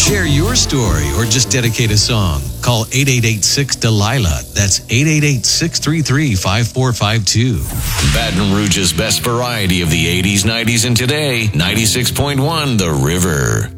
Share your story or just dedicate a song. Call 888-6-DELILA. That's 888-633-5452. Baton Rouge's best variety of the 80s, 90s, and today. 96.1 The River.